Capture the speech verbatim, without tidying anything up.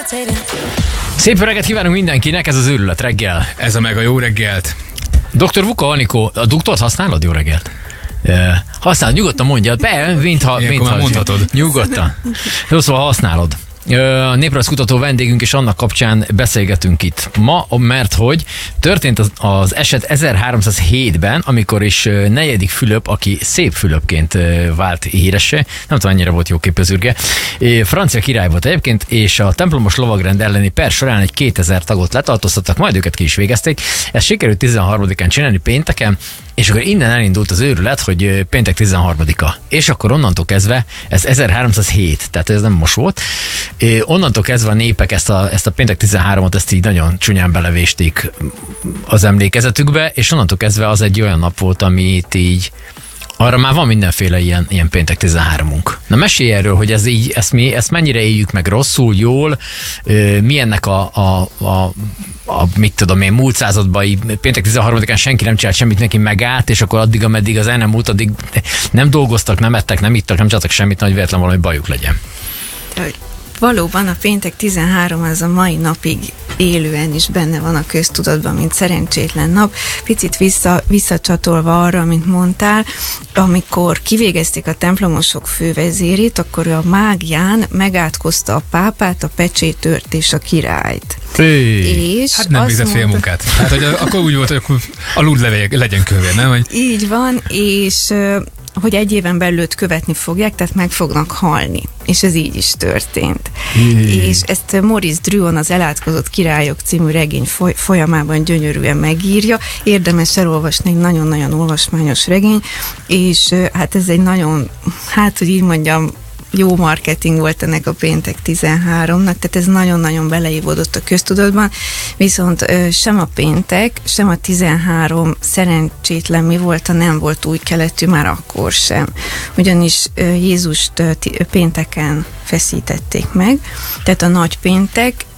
Szép reggelt kívánunk mindenkinek, ez az őrület reggel. Ez a meg a jó reggelt. doktor Vuka Anikó, a duktort használod? Jó reggelt. Használod, nyugodtan mondjad, be, mintha... Ilyenkor már mondhatod. Nyugodtan. Jó, szóval használod. A néprajzkutató vendégünk, és annak kapcsán beszélgetünk itt ma, mert hogy történt az, az eset ezerháromszázhétben, amikor is negyedik Fülöp, aki szép Fülöpként vált híressé, nem tudom, ennyire volt jó képezürge, francia király volt egyébként, és a templomos lovagrend elleni per során egy kétezer tagot letartóztattak, majd őket ki is végezték. Ezt sikerült tizenharmadikán csinálni pénteken, és akkor innen elindult az őrület, hogy péntek tizenharmadika. És akkor onnantól kezdve, ez ezerháromszázhét, tehát ez nem most volt, onnantól kezdve a népek ezt a, ezt a péntek tizenhármat, ezt így nagyon csúnyán belevésték az emlékezetükbe, és onnantól kezdve az egy olyan nap volt, amit így, arra már van mindenféle ilyen, ilyen péntek tizenhármunk. Na mesélj erről, hogy ez így, ezt, mi, ezt mennyire éljük meg rosszul, jól, mi ennek a, a, a a, mit tudom én, múlt században így, péntek tizenharmadikán senki nem csinált semmit, neki megállt, és akkor addig, ameddig az el nem múlt, addig nem dolgoztak, nem ettek, nem ittak, nem csináltak semmit, nagy véletlen valami bajuk legyen. Valóban a péntek tizenhárom az a mai napig élően is benne van a köztudatban, mint szerencsétlen nap. Picit vissza, visszacsatolva arra, amit mondtál, amikor kivégezték a templomosok fővezérét, akkor ő a mágián megátkozta a pápát, a pecsétőrt és a királyt. És hát nem végzett fél munkát. Hát, hogy akkor úgy volt, hogy akkor a lúd legyen kövér, nem? Hogy... Így van, és hogy egy éven belül őt követni fogják, tehát meg fognak halni. És ez így is történt. Jé. És ezt Maurice Druon az Elátkozott királyok című regény foly- folyamában gyönyörűen megírja. Érdemes elolvasni, egy nagyon-nagyon olvasmányos regény, és hát ez egy nagyon, hát hogy így mondjam, jó marketing volt ennek a péntek tizenháromnak, tehát ez nagyon-nagyon beleívódott a köztudatban, viszont sem a péntek, sem a tizenhárom szerencsétlen mi volt, ha nem volt új keletű már akkor sem. Ugyanis Jézust pénteken feszítették meg, tehát a nagy péntek